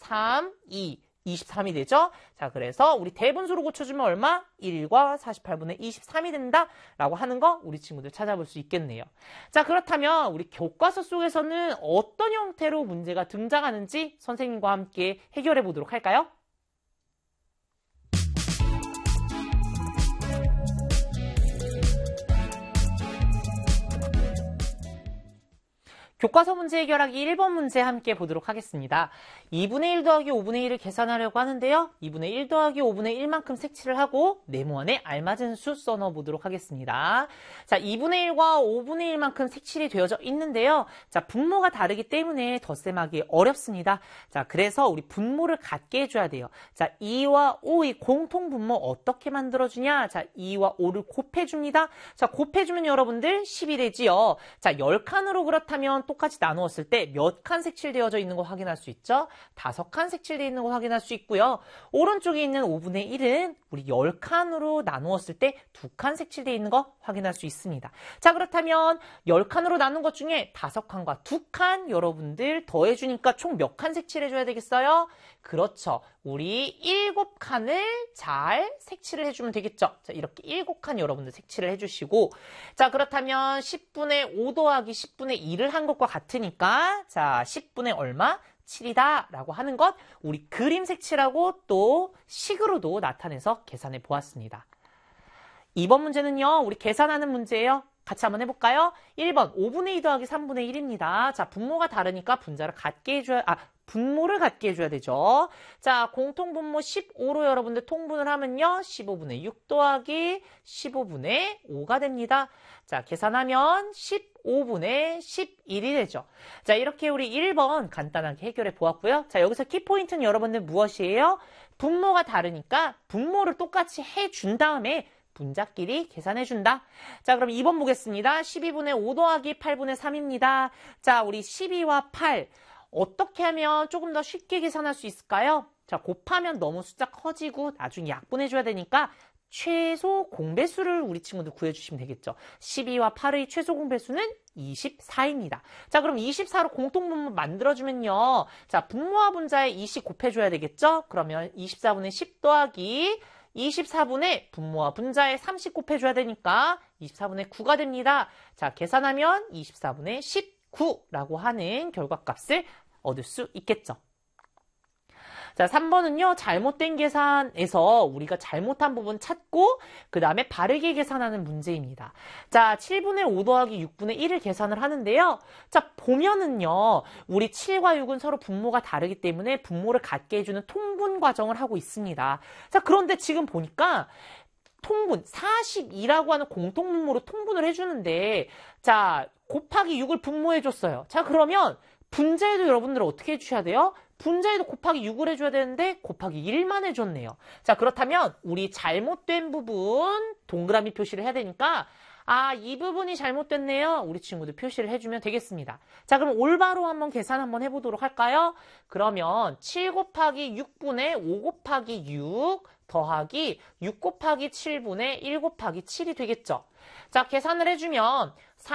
3, 2, 23이 되죠? 자, 그래서 우리 대분수로 고쳐주면 얼마? 1과 48분의 23이 된다라고 하는 거 우리 친구들 찾아볼 수 있겠네요. 자, 그렇다면 우리 교과서 속에서는 어떤 형태로 문제가 등장하는지 선생님과 함께 해결해 보도록 할까요? 교과서 문제 해결하기 1번 문제 함께 보도록 하겠습니다. 2분의 1 더하기 5분의 1을 계산하려고 하는데요. 2분의 1 더하기 5분의 1만큼 색칠을 하고 네모안에 알맞은 수 써넣어 보도록 하겠습니다. 자, 2분의 1과 5분의 1만큼 색칠이 되어져 있는데요. 자, 분모가 다르기 때문에 덧셈하기 어렵습니다. 자, 그래서 우리 분모를 같게 해줘야 돼요. 자, 2와 5의 공통 분모 어떻게 만들어주냐? 자, 2와 5를 곱해줍니다. 자, 곱해주면 여러분들 10이 되지요. 자, 10칸으로 그렇다면 똑같이 나누었을 때 몇 칸 색칠되어져 있는 거 확인할 수 있죠? 5칸 색칠되어 있는 거 확인할 수 있고요. 오른쪽에 있는 5분의 1은 우리 10칸으로 나누었을 때 2칸 색칠되어 있는 거 확인할 수 있습니다. 자, 그렇다면 10칸으로 나눈 것 중에 5칸과 2칸 여러분들 더해주니까 총 몇 칸 색칠해줘야 되겠어요? 그렇죠. 우리 7칸을 잘 색칠을 해주면 되겠죠. 자, 이렇게 7칸 여러분들 색칠을 해주시고, 자, 그렇다면 10분의 5 더하기 10분의 2를 한 것과 같으니까, 자, 10분의 얼마? 7이다 라고 하는 것 우리 그림 색칠하고 또 식으로도 나타내서 계산해 보았습니다. 2번 문제는요, 우리 계산하는 문제예요. 같이 한번 해볼까요? 1번 5분의 2 더하기 3분의 1입니다. 자, 분모가 다르니까 분모를 같게 해줘야 되죠. 자, 공통분모 15로 여러분들 통분을 하면요. 15분의 6 더하기 15분의 5가 됩니다. 자, 계산하면 15분의 11이 되죠. 자, 이렇게 우리 1번 간단하게 해결해 보았고요. 자, 여기서 키포인트는 여러분들 무엇이에요? 분모가 다르니까 분모를 똑같이 해준 다음에 분자끼리 계산해준다. 자, 그럼 2번 보겠습니다. 12분의 5 더하기 8분의 3입니다. 자, 우리 12와 8 어떻게 하면 조금 더 쉽게 계산할 수 있을까요? 자, 곱하면 너무 숫자 커지고 나중에 약분해줘야 되니까 최소 공배수를 우리 친구들 구해주시면 되겠죠. 12와 8의 최소 공배수는 24입니다. 자, 그럼 24로 공통분모 만들어주면요. 자, 분모와 분자에 20 곱해줘야 되겠죠? 그러면 24분의 10 더하기 24분의 분모와 분자에 30 곱해줘야 되니까 24분의 9가 됩니다. 자, 계산하면 24분의 19라고 하는 결과값을 얻을 수 있겠죠. 자, 3번은요. 잘못된 계산에서 우리가 잘못한 부분 찾고 그 다음에 바르게 계산하는 문제입니다. 자, 7분의 5 더하기 6분의 1을 계산을 하는데요. 자, 보면은요. 우리 7과 6은 서로 분모가 다르기 때문에 분모를 같게 해주는 통분 과정을 하고 있습니다. 자, 그런데 지금 보니까 통분, 42라고 하는 공통분모로 통분을 해주는데 자, 곱하기 6을 분모해줬어요. 자, 그러면 분자에도 여러분들 어떻게 해주셔야 돼요? 분자에도 곱하기 6을 해줘야 되는데 곱하기 1만 해줬네요. 자, 그렇다면 우리 잘못된 부분 동그라미 표시를 해야 되니까 이 부분이 잘못됐네요. 우리 친구들 표시를 해주면 되겠습니다. 자, 그럼 올바로 한번 계산 한번 해보도록 할까요? 그러면 7 곱하기 6분의 5 곱하기 6 더하기 6 곱하기 7분의 1 곱하기 7이 되겠죠. 자, 계산을 해주면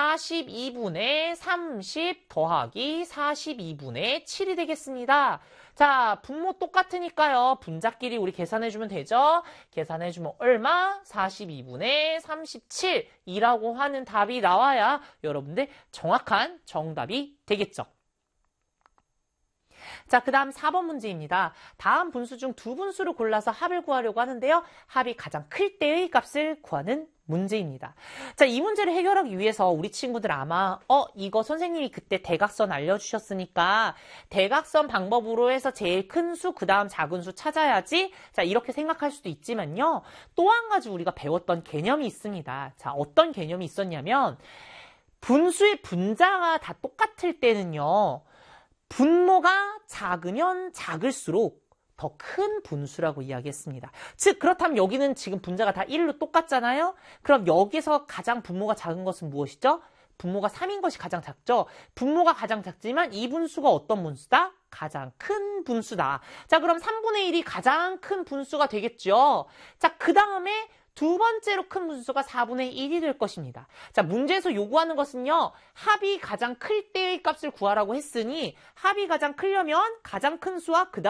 42분의 30 더하기 42분의 7이 되겠습니다. 자, 분모 똑같으니까요. 분자끼리 우리 계산해주면 되죠. 계산해주면 얼마? 42분의 37이라고 하는 답이 나와야 여러분들 정확한 정답이 되겠죠. 자, 그 다음 4번 문제입니다. 다음 분수 중 두 분수를 골라서 합을 구하려고 하는데요. 합이 가장 클 때의 값을 구하는 문제입니다. 자, 이 문제를 해결하기 위해서 우리 친구들 아마 이거 선생님이 그때 대각선 알려주셨으니까 대각선 방법으로 해서 제일 큰 수, 그 다음 작은 수 찾아야지. 자, 이렇게 생각할 수도 있지만요. 또 한 가지 우리가 배웠던 개념이 있습니다. 자, 어떤 개념이 있었냐면 분수의 분자가 다 똑같을 때는요. 분모가 작으면 작을수록 더 큰 분수라고 이야기했습니다. 즉 그렇다면 여기는 지금 분자가 다 1로 똑같잖아요. 그럼 여기서 가장 분모가 작은 것은 무엇이죠? 분모가 3인 것이 가장 작죠. 분모가 가장 작지만 이 분수가 어떤 분수다? 가장 큰 분수다. 자, 그럼 3분의 1이 가장 큰 분수가 되겠죠. 자, 그 다음에 두 번째로 큰 분수가 4분의 1이 될 것입니다. 자, 문제에서 요구하는 것은요. 합이 가장 클 때의 값을 구하라고 했으니 합이 가장 크려면 가장 큰 수와 그 다음